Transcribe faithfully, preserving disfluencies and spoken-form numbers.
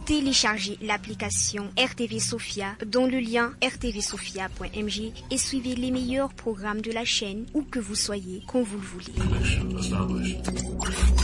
Téléchargez l'application R T V Sophia dans le lien r t v sophia point m g et suivez les meilleurs programmes de la chaîne où que vous soyez, quand vous le voulez.